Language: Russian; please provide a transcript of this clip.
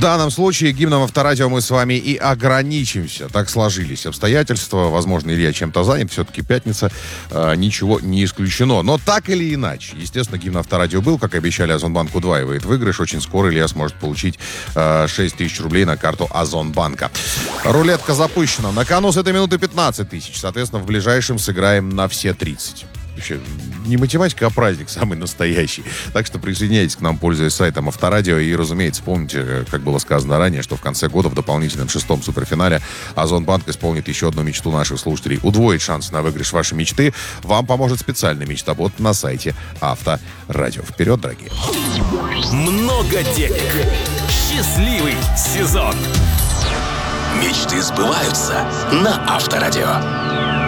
данном случае гимном Авторадио мы с вами и ограничимся. Так сложились обстоятельства. Возможно, Илья чем-то занят. Все-таки пятница. Ничего не исключено. Но так или иначе, естественно, гимн Авторадио был. Как обещали, Озонбанк удваивает выигрыш. Очень скоро Илья сможет получить 6 тысяч рублей на карту Озонбанка. Рулетка запущена. На кону с этой минуты 15 тысяч. Соответственно, в ближайшем сыграем на все 30. Вообще, не математика, а праздник самый настоящий. Так что присоединяйтесь к нам, пользуясь сайтом Авторадио. И, разумеется, помните, как было сказано ранее, что в конце года в дополнительном 6-м суперфинале Озонбанк исполнит еще одну мечту наших слушателей. Удвоить шанс на выигрыш вашей мечты вам поможет специальный мечтобот на сайте Авторадио. Вперед, дорогие! Много денег. Счастливый сезон. Мечты сбываются на Авторадио.